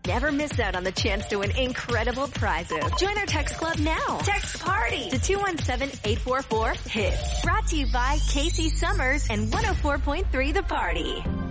Never miss out on the chance to win incredible prizes. Join our text club now. Text PARTY to 217-844-HIT. Brought to you by Casey Summers and 104.3 The Party.